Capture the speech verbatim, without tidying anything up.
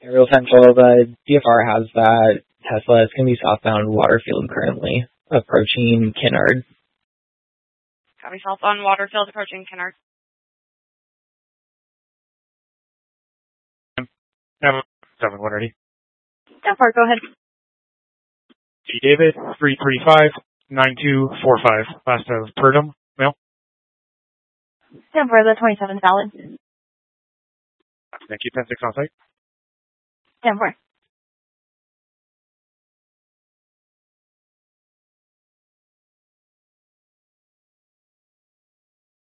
Aerial Central, the D F R has that Tesla is going to be southbound Waterfield currently, approaching Kinnard. Copy, southbound Waterfield, approaching Kinnard. seven one ready. ten four, go ahead. G. David, three three five nine two four five. Last of Purdom, mail. ten four, the twenty-seven valid. Thank you, ten six on site. ten four.